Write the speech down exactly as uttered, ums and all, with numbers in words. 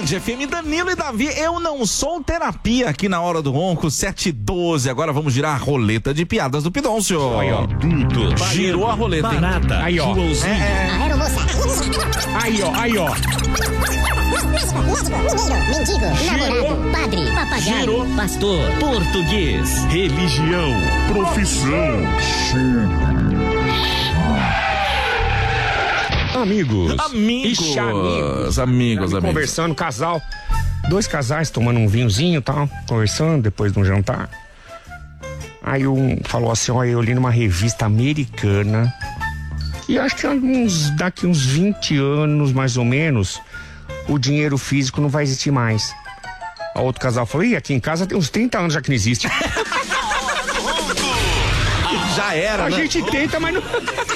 Band F M, Danilo e Davi, eu não sou terapia aqui na Hora do Ronco, sete e doze. Agora vamos girar a roleta de piadas do Pidoncio. Aí, ó. Tudo. Girou a roleta, hein? Barata. Aí, ó. Joãozinho. É, é. Aeromoça. Aí, ó, aí, ó. Médico, mineiro, mendigo, namorado, padre, papagaio, Girou. pastor, Português. Religião. Profissão. Amigos. Amigos. Ixi, amigos. Amigos, amigos. Conversando, casal. Dois casais tomando um vinhozinho e tal, conversando depois de um jantar. Aí um falou assim, olha, eu li numa revista americana e acho que uns, daqui uns vinte anos, mais ou menos, o dinheiro físico não vai existir mais. A outro casal falou, ih, aqui em casa tem uns trinta anos já que não existe. Já era, A né? gente tenta, mas não...